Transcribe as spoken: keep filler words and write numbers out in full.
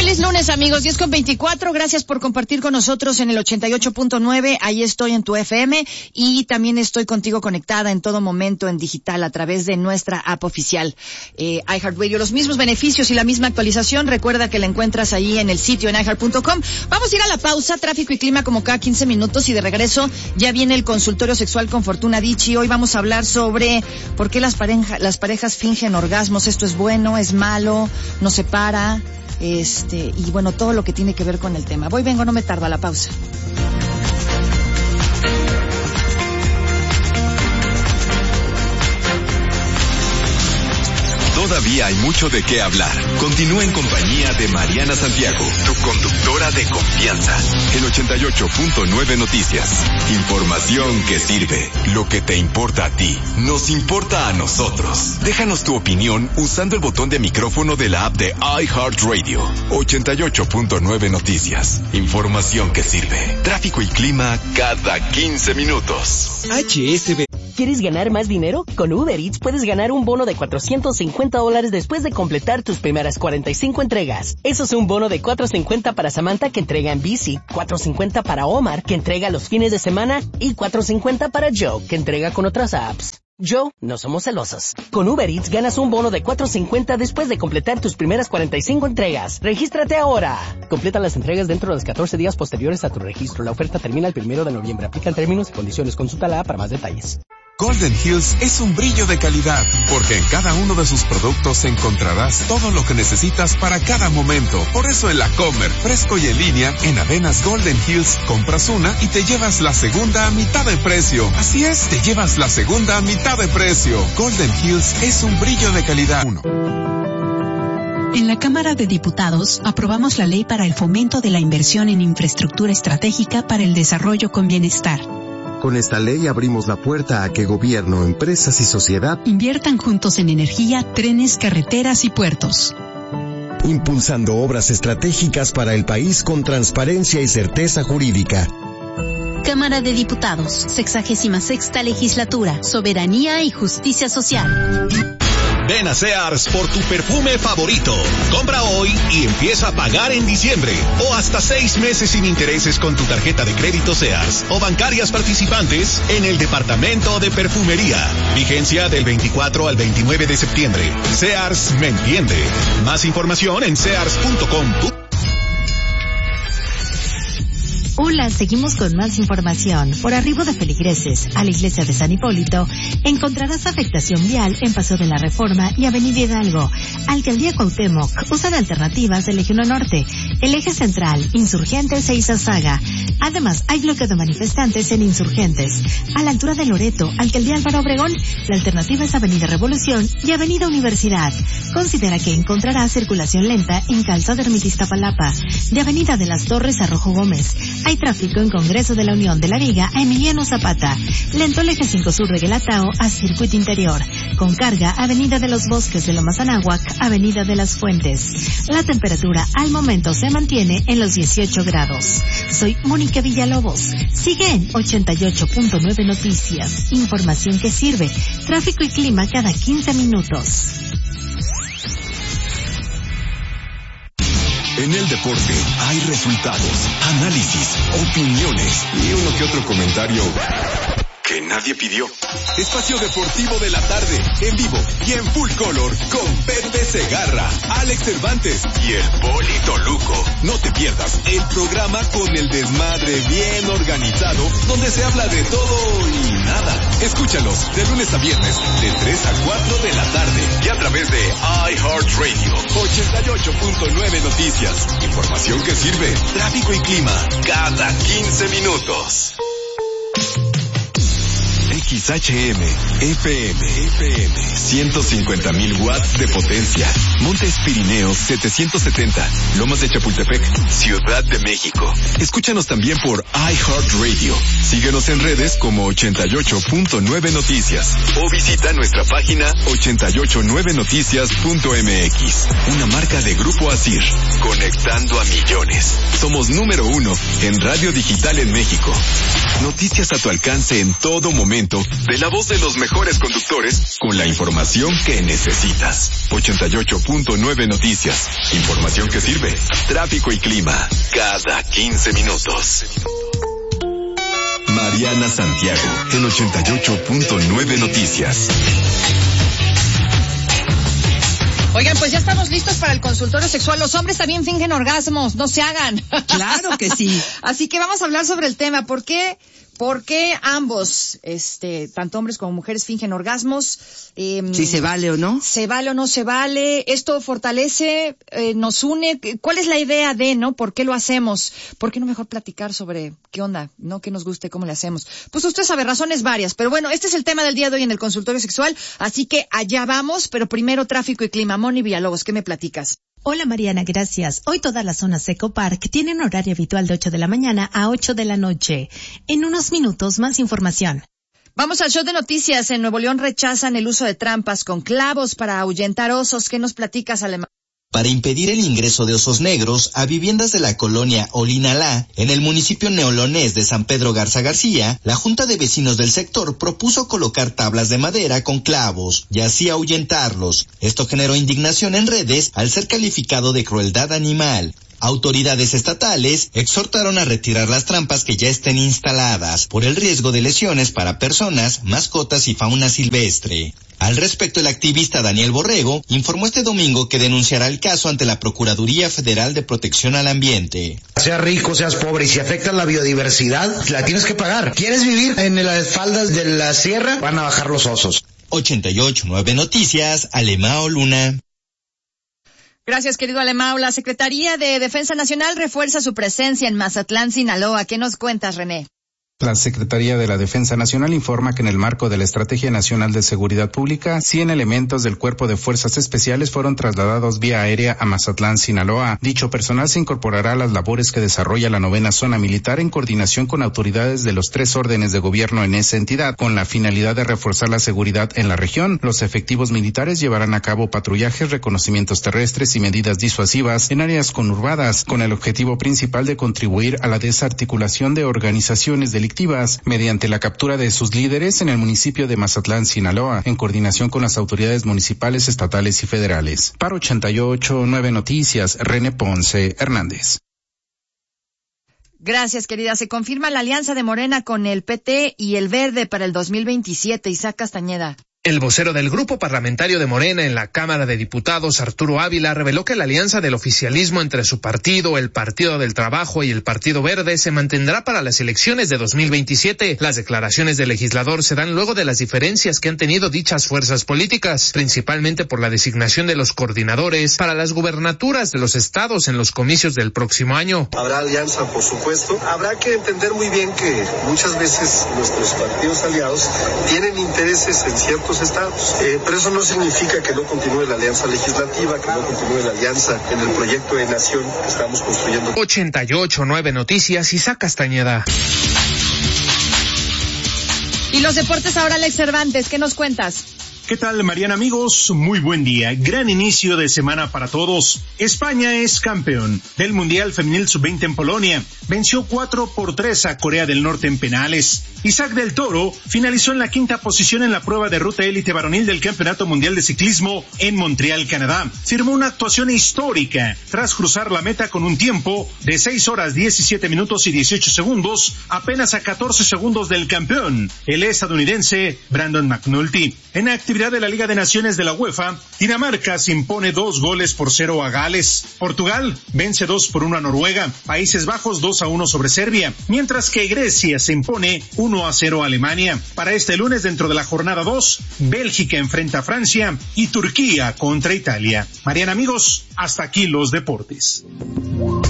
Feliz lunes, amigos, diez con veinticuatro. Gracias por compartir con nosotros en el ochenta y ocho punto nueve. Ahí estoy en tu F M y también estoy contigo conectada en todo momento en digital a través de nuestra app oficial, eh, iHeartRadio. Los mismos beneficios y la misma actualización. Recuerda que la encuentras ahí en el sitio en i heart punto com. Vamos a ir a la pausa, tráfico y clima como cada quince minutos y de regreso ya viene el consultorio sexual con Fortuna Dicci. Hoy vamos a hablar sobre por qué las, pareja, las parejas fingen orgasmos. Esto es bueno, es malo, no se para. Este, y bueno, todo lo que tiene que ver con el tema. Voy, vengo, no me tardo, a la pausa. Todavía hay mucho de qué hablar. Continúa en compañía de Mariana Santiago, tu conductora de confianza. En ochenta y ocho punto nueve Noticias. Información que sirve. Lo que te importa a ti, nos importa a nosotros. Déjanos tu opinión usando el botón de micrófono de la app de iHeartRadio. ochenta y ocho punto nueve Noticias. Información que sirve. Tráfico y clima cada quince minutos. H S B. ¿Quieres ganar más dinero? Con Uber Eats puedes ganar un bono de cuatrocientos cincuenta dólares después de completar tus primeras cuarenta y cinco entregas. Eso es un bono de cuatrocientos cincuenta para Samantha, que entrega en bici, cuatrocientos cincuenta para Omar, que entrega los fines de semana, y cuatrocientos cincuenta para Joe, que entrega con otras apps. Joe, no somos celosos. Con Uber Eats ganas un bono de cuatrocientos cincuenta después de completar tus primeras cuarenta y cinco entregas. ¡Regístrate ahora! Completa las entregas dentro de los catorce días posteriores a tu registro. La oferta termina el primero de noviembre. Aplican términos y condiciones. Consúltala para más detalles. Golden Hills es un brillo de calidad, porque en cada uno de sus productos encontrarás todo lo que necesitas para cada momento. Por eso en la Comer, fresco y en línea, en Avenas Golden Hills, compras una y te llevas la segunda a mitad de precio. Así es, te llevas la segunda a mitad de precio. Golden Hills es un brillo de calidad. Uno. En la Cámara de Diputados aprobamos la ley para el fomento de la inversión en infraestructura estratégica para el desarrollo con bienestar. Con esta ley abrimos la puerta a que gobierno, empresas y sociedad inviertan juntos en energía, trenes, carreteras y puertos. Impulsando obras estratégicas para el país con transparencia y certeza jurídica. Cámara de Diputados, sexagésima sexta legislatura, soberanía y justicia social. Ven a Sears por tu perfume favorito. Compra hoy y empieza a pagar en diciembre. O hasta seis meses sin intereses con tu tarjeta de crédito Sears o bancarias participantes en el departamento de perfumería. Vigencia del veinticuatro al veintinueve de septiembre. Sears me entiende. Más información en sears punto com. Hola, seguimos con más información. Por arribo de Feligreses a la iglesia de San Hipólito, encontrarás afectación vial en Paseo de la Reforma y Avenida Hidalgo. Alcaldía Cuauhtémoc usa de alternativas del Eje uno Norte, el eje central, Insurgentes e Izazaga. Además, hay bloqueo de manifestantes en Insurgentes. A la altura de Loreto, Alcaldía Álvaro Obregón, la alternativa es Avenida Revolución y Avenida Universidad. Considera que encontrará circulación lenta en Calzada Ermita Iztapalapa, de Avenida de las Torres a Rojo Gómez. Hay tráfico en Congreso de la Unión de la Viga a Emiliano Zapata. Lento el eje cinco Sur de Guelatao a Circuito Interior. Con carga, Avenida de los Bosques de Lomas Anáhuac, Avenida de las Fuentes. La temperatura al momento se mantiene en los dieciocho grados. Soy Mónica Villalobos. Sigue en ochenta y ocho punto nueve Noticias. Información que sirve. Tráfico y clima cada quince minutos. En el deporte hay resultados, análisis, opiniones y uno que otro comentario que nadie pidió. Espacio Deportivo de la Tarde, en vivo y en full color, con Pepe Segarra, Alex Cervantes y el Polito Luco. No te pierdas el programa con el desmadre bien organizado, donde se habla de todo y nada. Escúchalos de lunes a viernes, de tres a cuatro de la tarde, y a través de iHeartRadio, ochenta y ocho punto nueve Noticias. Información que sirve, tráfico y clima, cada quince minutos. X H M, F M, F M, ciento cincuenta mil watts de potencia. Montes Pirineos setecientos setenta, Lomas de Chapultepec, Ciudad de México. Escúchanos también por iHeartRadio. Síguenos en redes como ochenta y ocho punto nueve Noticias o visita nuestra página ochenta y ocho nueve noticias punto m x. Una marca de Grupo Asir, conectando a millones. Somos número uno en radio digital en México. Noticias a tu alcance en todo momento favorito, de la voz de los mejores conductores, con la información que necesitas. ochenta y ocho punto nueve Noticias. Información que sirve. Tráfico y clima. Cada quince minutos. Mariana Santiago, en ochenta y ocho punto nueve Noticias. Oigan, pues ya estamos listos para el consultorio sexual. Los hombres también fingen orgasmos, no se hagan. Claro que sí. Así que vamos a hablar sobre el tema. ¿Por qué? ¿Por qué ambos, este, tanto hombres como mujeres, fingen orgasmos? Eh, si se vale o no. ¿Se vale o no se vale? ¿Esto fortalece, eh, nos une? ¿Cuál es la idea de, no? ¿Por qué lo hacemos? ¿Por qué no mejor platicar sobre qué onda, no? ¿Qué nos guste? ¿Cómo le hacemos? Pues usted sabe, razones varias. Pero bueno, este es el tema del día de hoy en el consultorio sexual. Así que allá vamos, pero primero tráfico y clima. Moni Villalobos, ¿qué me platicas? Hola Mariana, gracias. Hoy todas las zonas Eco Park tienen horario habitual de ocho de la mañana a ocho de la noche. En unos minutos más información. Vamos al show de noticias. En Nuevo León rechazan el uso de trampas con clavos para ahuyentar osos. ¿Qué nos platicas, Alemán? Para impedir el ingreso de osos negros a viviendas de la colonia Olinalá, en el municipio neolonés de San Pedro Garza García, la Junta de Vecinos del sector propuso colocar tablas de madera con clavos y así ahuyentarlos. Esto generó indignación en redes al ser calificado de crueldad animal. Autoridades estatales exhortaron a retirar las trampas que ya estén instaladas por el riesgo de lesiones para personas, mascotas y fauna silvestre. Al respecto, el activista Daniel Borrego informó este domingo que denunciará el caso ante la Procuraduría Federal de Protección al Ambiente. Seas rico, seas pobre, y si afectas la biodiversidad, la tienes que pagar. ¿Quieres vivir en las faldas de la sierra? Van a bajar los osos. ochenta y ocho punto nueve Noticias, Alemao Luna. Gracias, querido Alemao. La Secretaría de Defensa Nacional refuerza su presencia en Mazatlán, Sinaloa. ¿Qué nos cuentas, René? La Secretaría de la Defensa Nacional informa que en el marco de la Estrategia Nacional de Seguridad Pública, cien elementos del Cuerpo de Fuerzas Especiales fueron trasladados vía aérea a Mazatlán, Sinaloa. Dicho personal se incorporará a las labores que desarrolla la novena zona militar en coordinación con autoridades de los tres órdenes de gobierno en esa entidad, con la finalidad de reforzar la seguridad en la región. Los efectivos militares llevarán a cabo patrullajes, reconocimientos terrestres y medidas disuasivas en áreas conurbadas, con el objetivo principal de contribuir a la desarticulación de organizaciones delictivas mediante la captura de sus líderes en el municipio de Mazatlán, Sinaloa, en coordinación con las autoridades municipales, estatales y federales. Para ochenta y ocho punto nueve Noticias, René Ponce Hernández. Gracias, querida. Se confirma la alianza de Morena con el P T y el Verde para el dos mil veintisiete. Isaac Castañeda. El vocero del grupo parlamentario de Morena en la Cámara de Diputados, Arturo Ávila, reveló que la alianza del oficialismo entre su partido, el Partido del Trabajo y el Partido Verde se mantendrá para las elecciones de dos mil veintisiete. Las declaraciones del legislador se dan luego de las diferencias que han tenido dichas fuerzas políticas, principalmente por la designación de los coordinadores para las gubernaturas de los estados en los comicios del próximo año. Habrá alianza, por supuesto. Habrá que entender muy bien que muchas veces nuestros partidos aliados tienen intereses en ciertos estados, eh, pero eso no significa que no continúe la alianza legislativa, que no continúe la alianza en el proyecto de nación que estamos construyendo. ochenta y ocho punto nueve Noticias, Isaac Castañeda. Y los deportes ahora, Alex Cervantes, ¿qué nos cuentas? ¿Qué tal, Mariana, amigos? Muy buen día. Gran inicio de semana para todos. España es campeón del Mundial Femenil sub veinte en Polonia. Venció cuatro por tres a Corea del Norte en penales. Isaac del Toro finalizó en la quinta posición en la prueba de ruta élite varonil del Campeonato Mundial de Ciclismo en Montreal, Canadá. Firmó una actuación histórica tras cruzar la meta con un tiempo de seis horas diecisiete minutos y dieciocho segundos, apenas a catorce segundos del campeón, el estadounidense Brandon McNulty. En actividad de la Liga de Naciones de la UEFA, Dinamarca se impone dos goles por cero a Gales. Portugal vence dos por uno a Noruega. Países Bajos dos a uno sobre Serbia, mientras que Grecia se impone uno a cero a Alemania. Para este lunes, dentro de la jornada dos, Bélgica enfrenta a Francia y Turquía contra Italia. Mariana, amigos, hasta aquí los deportes.